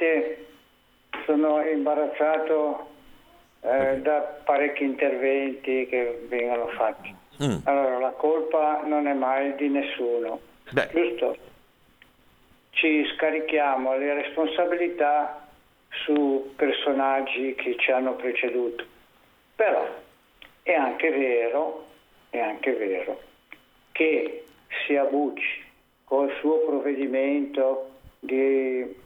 sinceramente sono imbarazzato da parecchi interventi che vengono fatti. Allora, la colpa non è mai di nessuno, giusto? Ci scarichiamo le responsabilità su personaggi che ci hanno preceduto. Però è anche vero che sia Bucci col suo provvedimento di